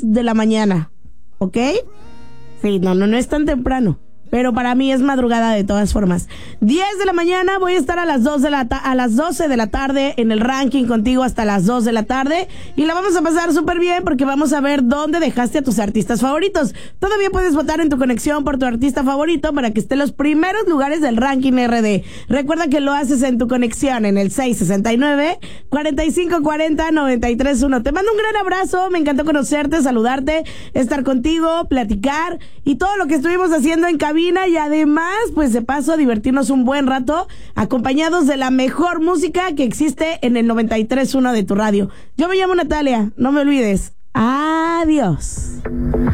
de la mañana, ¿ok? Sí, no es tan temprano, pero para mí es madrugada de todas formas. 10 de la mañana, voy a estar a las 12 de la tarde en el ranking contigo hasta las 2 de la tarde. Y la vamos a pasar súper bien porque vamos a ver dónde dejaste a tus artistas favoritos. Todavía puedes votar en tu conexión por tu artista favorito para que esté en los primeros lugares del ranking RD. Recuerda que lo haces en tu conexión en el 669-4540-931. Te mando un gran abrazo, me encantó conocerte, saludarte, estar contigo, platicar y todo lo que estuvimos haciendo en cabina. Y además, pues de paso, divertirnos un buen rato acompañados de la mejor música que existe en el 93.1 de tu radio. Yo me llamo Natalia, no me olvides. Adiós.